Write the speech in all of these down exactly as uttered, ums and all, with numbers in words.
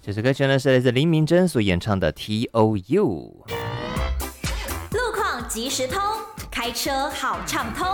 这首歌曲呢是来自林明珍所演唱的 T O U。 路况即时通，开车好畅通。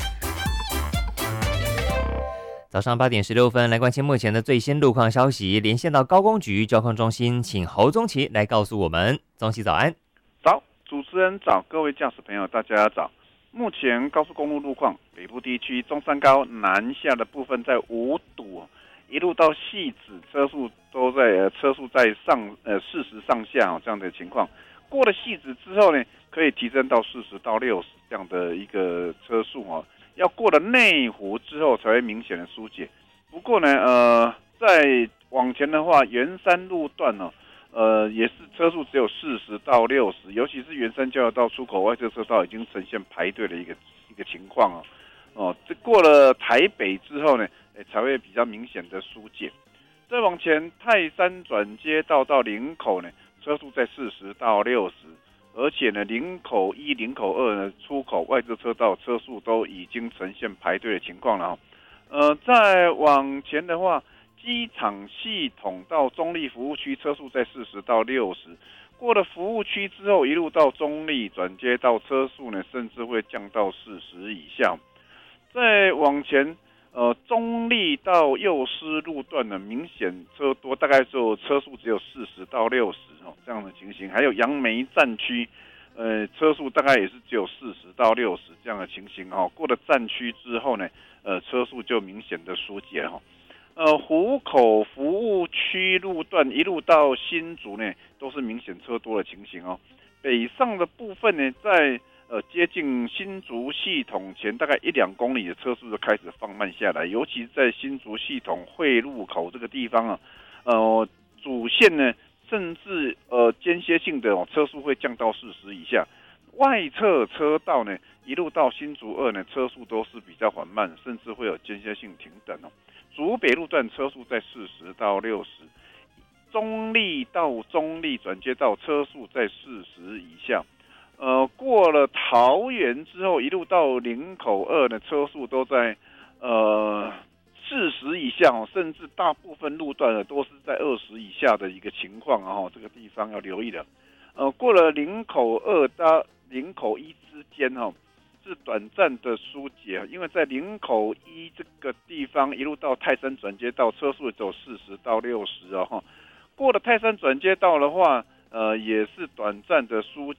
早上八点十六分，来关心目前的最新路况消息，连线到高工局交通中心，请侯宗奇来告诉我们。宗奇早安。 早，主持人早，各位驾驶朋友大家早。目前高速公路路况，北部地区中山高南下的部分在五堵，一路到汐止车速都在呃车速在上呃四十上下、哦、这样的情况。过了汐止之后呢，可以提升到四十到六十这样的一个车速哦。要过了内湖之后才会明显的疏解。不过呢，呃，在往前的话，圆山路段呢、哦，呃，也是车速只有四十到六十，尤其是圆山交流道出口外侧车道已经呈现排队的一个一个情况哦。哦，这过了台北之后呢，才会比较明显的疏解。再往前，泰山转接道到林口呢，车速在四十到六十。而且呢，林口一、林口二呢出口外侧车道车速都已经呈现排队的情况了、哦。呃，再往前的话，机场系统到中立服务区车速在四十到六十，过了服务区之后，一路到中立转接道车速呢，甚至会降到四十以下。再往前，呃，中立到幼师路段呢，明显车多，大概就车速只有四十到六十哦，这样的情形。还有杨梅站区，呃，车速大概也是只有四十到六十这样的情形哦。过了站区之后呢，呃，车速就明显的疏解哈、哦。呃，湖口服务区路段一路到新竹呢，都是明显车多的情形哦。北上的部分呢，在呃，接近新竹系统前大概一两公里的车速就开始放慢下来，尤其在新竹系统汇入口这个地方啊，呃，主线呢，甚至呃间歇性的、哦、车速会降到四十以下，外侧车道呢，一路到新竹二呢，车速都是比较缓慢，甚至会有间歇性停等哦。竹北路段车速在四十到六十，中立到中立转接道车速在四十以下。呃，过了桃园之后，一路到林口二呢，车速都在呃四十以下、哦，甚至大部分路段呢都是在二十以下的一个情况啊、哦，这个地方要留意的。呃，过了林口二到林口一之间哈、哦，是短暂的疏解，因为在林口一这个地方一路到泰山转接道，车速走四十到六十哦。过了泰山转接道的话。呃，也是短暂的疏